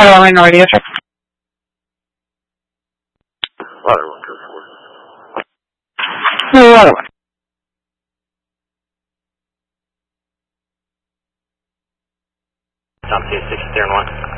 Following radio check. Water 124. Water 1. Tom 6 there and 1.